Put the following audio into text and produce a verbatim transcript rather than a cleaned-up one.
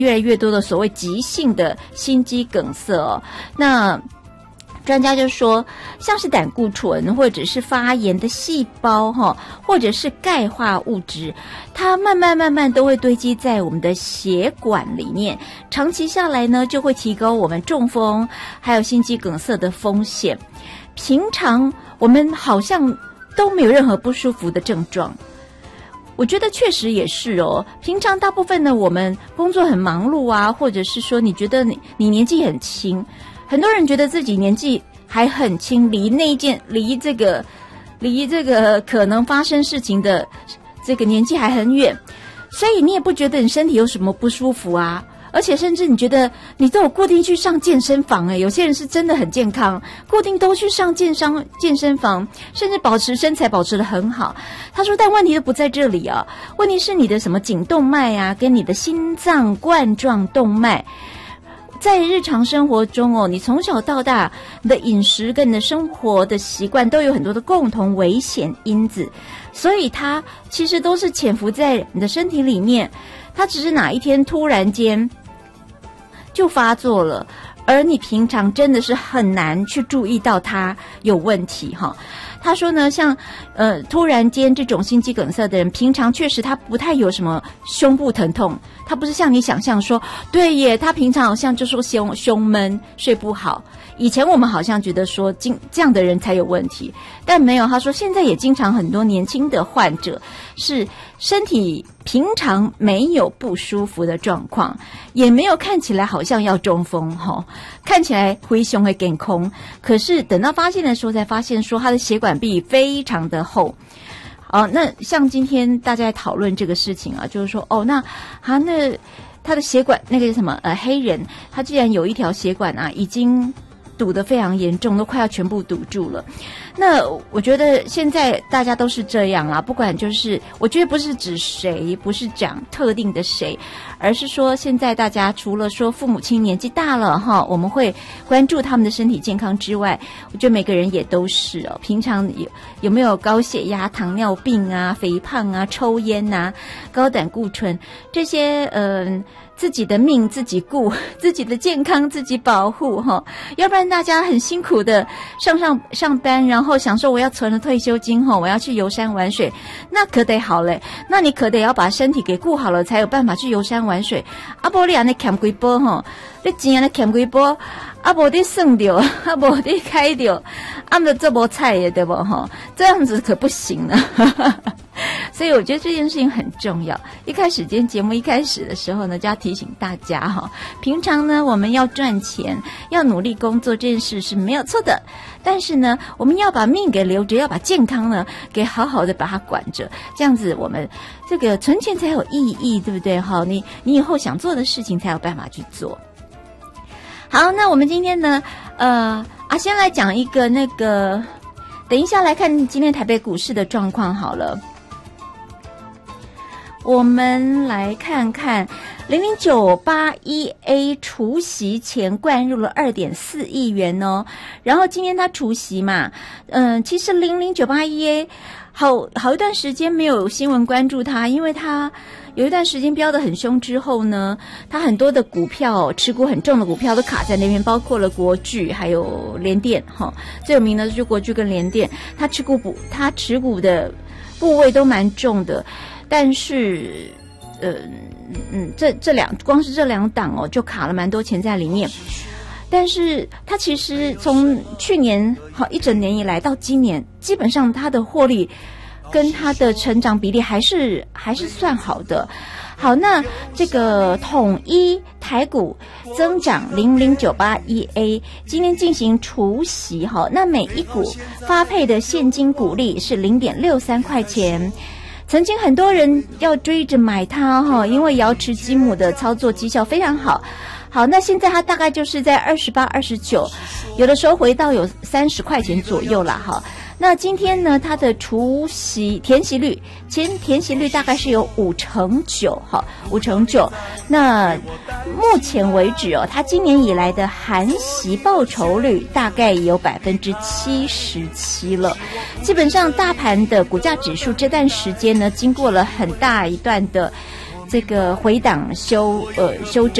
越来越多的所谓急性的心肌梗塞哦。那专家就说，像是胆固醇或者是发炎的细胞哈，或者是钙化物质，它慢慢慢慢都会堆积在我们的血管里面，长期下来呢，就会提高我们中风还有心肌梗塞的风险。平常我们好像都没有任何不舒服的症状，我觉得确实也是哦。平常大部分呢，我们工作很忙碌啊，或者是说你觉得你你年纪很轻。很多人觉得自己年纪还很轻，离那一件离这个离这个可能发生事情的这个年纪还很远，所以你也不觉得你身体有什么不舒服啊，而且甚至你觉得你都有固定去上健身房诶，有些人是真的很健康，固定都去上健身健身房，甚至保持身材保持得很好。他说但问题都不在这里啊，问题是你的什么颈动脉啊跟你的心脏冠状动脉，在日常生活中哦，你从小到大，你的饮食跟你的生活的习惯都有很多的共同危险因子，所以它其实都是潜伏在你的身体里面，它只是哪一天突然间就发作了，而你平常真的是很难去注意到它有问题哈。他说呢，像呃突然间这种心肌梗塞的人，平常确实他不太有什么胸部疼痛，他不是像你想象说，对耶，他平常好像就说胸胸闷睡不好。以前我们好像觉得说这样的人才有问题，但没有。他说现在也经常很多年轻的患者是身体平常没有不舒服的状况，也没有看起来好像要中风齁，看起来灰胸会健康，可是等到发现的时候才发现说他的血管壁非常的厚。哦，那像今天大家在讨论这个事情啊，就是说哦，那他那他的血管那个什么呃黑人，他既然有一条血管啊已经堵得非常严重，都快要全部堵住了。那我觉得现在大家都是这样啦，不管就是我觉得不是指谁，不是讲特定的谁，而是说现在大家除了说父母亲年纪大了哈，我们会关注他们的身体健康之外，我觉得每个人也都是哦。平常有有没有高血压、糖尿病啊、肥胖啊、抽烟啊、高胆固醇这些嗯。呃自己的命自己顾，自己的健康自己保护哈，要不然大家很辛苦的上上上班，然后想说我要存了退休金哈，我要去游山玩水，那可得好嘞，那你可得要把身体给顾好了，才有办法去游山玩水。啊，不然你欠几波哈，你钱你欠几波，啊不你算掉，啊不你开掉，啊不这波菜也对不哈，这样子可不行了。所以我觉得这件事情很重要。一开始今天节目一开始的时候呢，就要提醒大家哈，平常呢我们要赚钱，要努力工作，这件事是没有错的。但是呢，我们要把命给留着，要把健康呢给好好的把它管着，这样子我们这个存钱才有意义，对不对？哈，你你以后想做的事情才有办法去做。好，那我们今天呢，呃啊，先来讲一个那个，等一下来看今天台北股市的状况好了。我们来看看零零九八一 A 除息前灌入了 二点四亿元哦，然后今天它除息嘛，嗯，其实零零九八一 A 好好一段时间没有新闻关注它，因为它有一段时间飙得很凶之后呢，它很多的股票持股很重的股票都卡在那边，包括了国巨还有联电哈，最有名的就是国巨跟联电，它持股不它持股的部位都蛮重的。但是，呃，嗯，这这两光是这两档哦，就卡了蛮多钱在里面。但是它其实从去年好一整年以来到今年，基本上它的获利跟它的成长比例还是还是算好的。好，那这个统一台股增长零零九八一 A， 今天进行除息哈，那每一股发配的现金股利是零点六三块钱。曾经很多人要追着买它哈，因为瑶池金母的操作绩效非常好。好，那现在它大概就是在二十八、二十九，有的时候回到有三十块钱左右啦哈。那今天呢，它的除息填息率，前填息率大概是有五成九哈，五成九。那目前为止哦，它今年以来的含息报酬率大概有百分之七十七了。基本上大盘的股价指数这段时间呢，经过了很大一段的这个回档修呃修整。